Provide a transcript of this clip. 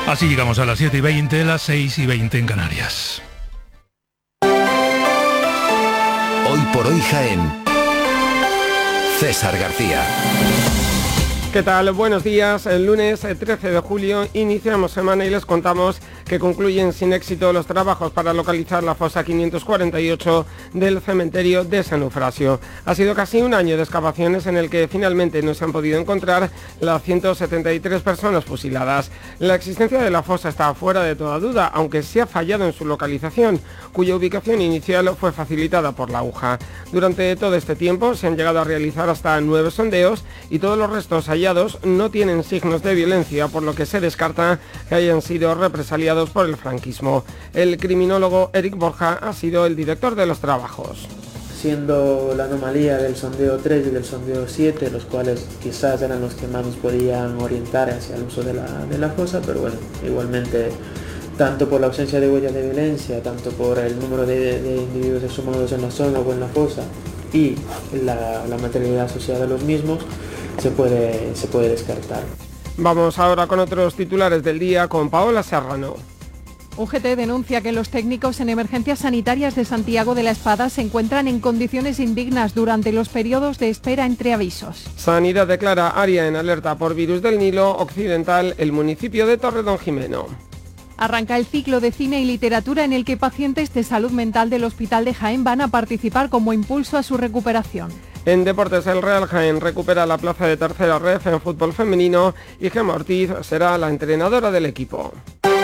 Así llegamos a las 7:20, las 6:20 en Canarias. Hoy por hoy Jaén. César García. ¿Qué tal? Buenos días. El lunes 13 de julio iniciamos semana y les contamos que concluyen sin éxito los trabajos para localizar la fosa 548 del cementerio de San Eufrasio. Ha sido casi un año de excavaciones en el que finalmente no se han podido encontrar las 173 personas fusiladas. La existencia de la fosa está fuera de toda duda, aunque se ha fallado en su localización, cuya ubicación inicial fue facilitada por la aguja. Durante todo este tiempo se han llegado a realizar hasta 9 sondeos y todos los restos hallados no tienen signos de violencia, por lo que se descarta que hayan sido represaliados por el franquismo. El criminólogo Eric Borja ha sido el director de los trabajos. Siendo la anomalía del sondeo 3 y del sondeo 7, los cuales quizás eran los que más nos podían orientar hacia el uso de la fosa, pero bueno, igualmente, tanto por la ausencia de huellas de violencia, tanto por el número de individuos exhumados en la zona o en la fosa y la materialidad asociada a los mismos, se puede descartar. Vamos ahora con otros titulares del día con Paola Serrano. UGT denuncia que los técnicos en emergencias sanitarias de Santiago de la Espada se encuentran en condiciones indignas durante los periodos de espera entre avisos. Sanidad declara área en alerta por virus del Nilo Occidental el municipio de Torredonjimeno. Arranca el ciclo de cine y literatura en el que pacientes de salud mental del Hospital de Jaén van a participar como impulso a su recuperación. En deportes, el Real Jaén recupera la plaza de tercera ref en fútbol femenino y Gemma Ortiz será la entrenadora del equipo.